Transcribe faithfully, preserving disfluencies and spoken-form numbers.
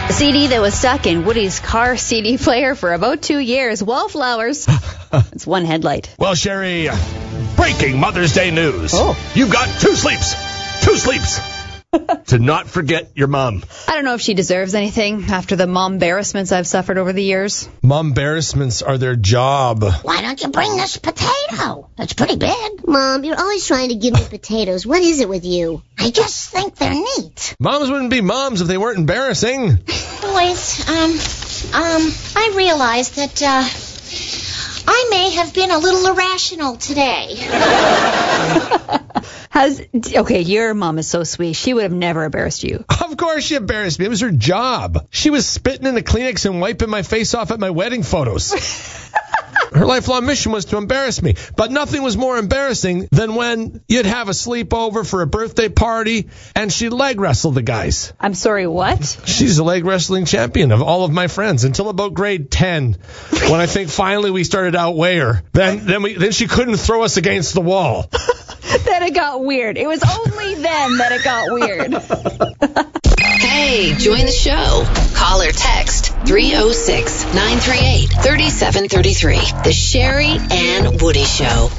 A C D that was stuck in Woody's car C D player for about two years. Wallflowers. It's one headlight. Well, Sherry, breaking Mother's Day news. Oh. You've got two sleeps. Two sleeps. To not forget your mom. I don't know if she deserves anything after the mom embarrassments I've suffered over the years. Mom embarrassments are their job. Why don't you bring this potato? It's pretty big. Mom, you're always trying to give me potatoes. What is it with you? I just think they're neat. Moms wouldn't be moms if they weren't embarrassing. Boys, um, um, I realize that, uh, I may have been a little irrational today. How's, okay, your mom is so sweet. She would have never embarrassed you. Of course she embarrassed me. It was her job. She was spitting in the Kleenex and wiping my face off at my wedding photos. Her lifelong mission was to embarrass me. But nothing was more embarrassing than when you'd have a sleepover for a birthday party and she'd leg wrestle the guys. I'm sorry, what? She's a leg wrestling champion of all of my friends until about grade ten, when I think finally we started to outweigh her. Then, then, we, then she couldn't throw us against the wall. Then it got weird. It was only then that it got weird. Hey, join the show. Call or text three oh six, nine three eight, three seven three three. The Sherry and Woody Show.